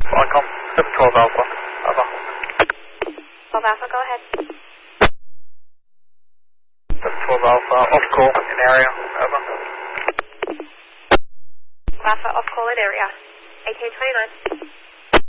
Icon 712 Alpha. Over. 12 Alpha, go ahead. 712 Alpha, off call in area. Over. Alpha, off call in area. 1829.